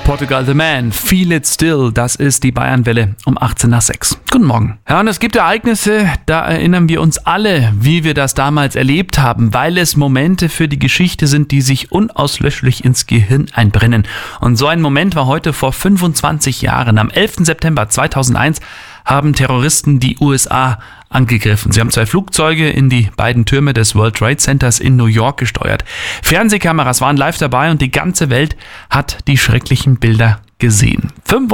Portugal the Man, Feel It Still, das ist die Bayernwelle um 18:06. Guten Morgen. Ja, und es gibt Ereignisse, da erinnern wir uns alle, wie wir das damals erlebt haben, weil es Momente für die Geschichte sind, die sich unauslöschlich ins Gehirn einbrennen. Und so ein Moment war heute vor 25 Jahren. Am 11. September 2001 haben Terroristen die USA angegriffen. Sie haben 2 Flugzeuge in die beiden Türme des World Trade Centers in New York gesteuert. Fernsehkameras waren live dabei und die ganze Welt hat die schrecklichen Bilder gesehen.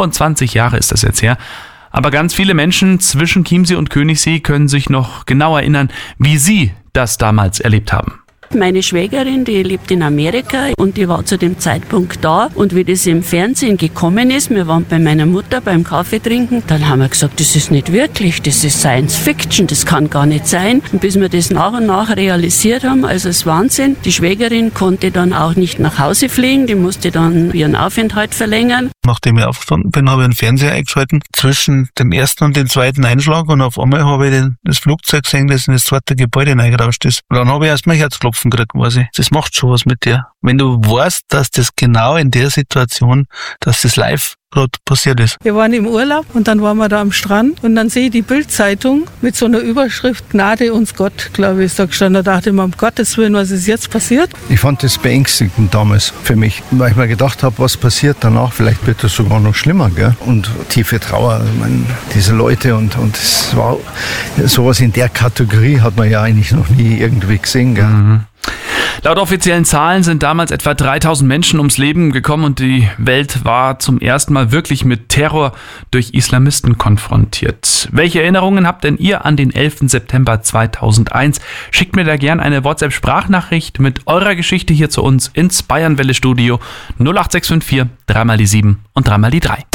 25 Jahre ist das jetzt her. Aber ganz viele Menschen zwischen Chiemsee und Königssee können sich noch genau erinnern, wie sie das damals erlebt haben. Meine Schwägerin, die lebt in Amerika und die war zu dem Zeitpunkt da. Und wie das im Fernsehen gekommen ist, wir waren bei meiner Mutter beim Kaffee trinken, dann haben wir gesagt, das ist nicht wirklich, das ist Science Fiction, das kann gar nicht sein. Und bis wir das nach und nach realisiert haben, also es ist Wahnsinn. Die Schwägerin konnte dann auch nicht nach Hause fliegen, die musste dann ihren Aufenthalt verlängern. Nachdem ich aufgestanden bin, habe ich den Fernseher eingeschalten zwischen dem ersten und dem zweiten Einschlag und auf einmal habe ich das Flugzeug gesehen, das in das zweite Gebäude reingerauscht ist. Und dann habe ich erst mal Herzklopfen gekriegt, quasi. Das macht schon was mit dir. Wenn du weißt, dass das genau in der Situation, dass das live gerade passiert ist. Wir waren im Urlaub und dann waren wir da am Strand und dann sehe ich die Bild-Zeitung mit so einer Überschrift Gnade uns Gott, glaube ich, ist da gestanden. Da dachte ich mir, um Gottes Willen, was ist jetzt passiert? Ich fand das beängstigend damals für mich, weil ich mir gedacht habe, was passiert danach, vielleicht wird das sogar noch schlimmer, gell? Und tiefe Trauer, ich meine, diese Leute und es war sowas in der Kategorie hat man ja eigentlich noch nie irgendwie gesehen, gell? Mhm. Laut offiziellen Zahlen sind damals etwa 3000 Menschen ums Leben gekommen und die Welt war zum ersten Mal wirklich mit Terror durch Islamisten konfrontiert. Welche Erinnerungen habt denn ihr an den 11. September 2001? Schickt mir da gern eine WhatsApp-Sprachnachricht mit eurer Geschichte hier zu uns ins Bayernwelle-Studio 08654 3 die 7 und 3 die 3.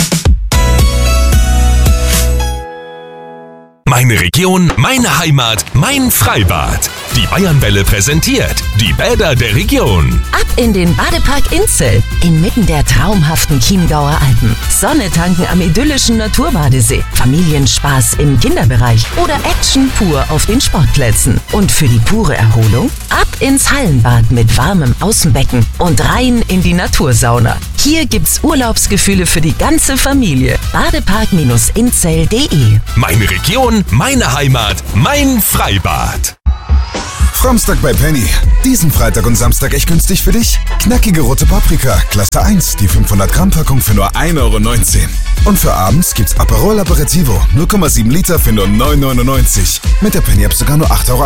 Meine Region, meine Heimat, mein Freibad. Die Bayernwelle präsentiert die Bäder der Region. Ab in den Badepark Inzell, inmitten der traumhaften Chiemgauer Alpen. Sonne tanken am idyllischen Naturbadesee, Familienspaß im Kinderbereich oder Action pur auf den Sportplätzen. Und für die pure Erholung ab ins Hallenbad mit warmem Außenbecken und rein in die Natursauna. Hier gibt's Urlaubsgefühle für die ganze Familie. Badepark-inzell.de. Meine Region, meine Heimat, mein Freibad. Framstag bei Penny. Diesen Freitag und Samstag echt günstig für dich? Knackige rote Paprika, Klasse 1, die 500 Gramm Packung für nur 1,19 Euro. Und für abends gibt's Aperol Aperitivo, 0,7 Liter für nur 9,99 Euro. Mit der Penny App sogar nur 8,80 Euro.